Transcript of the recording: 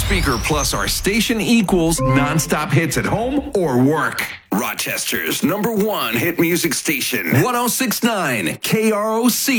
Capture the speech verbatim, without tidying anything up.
speaker plus our station equals nonstop hits at home or work. Rochester's number one hit music station, one oh six point nine K R O C.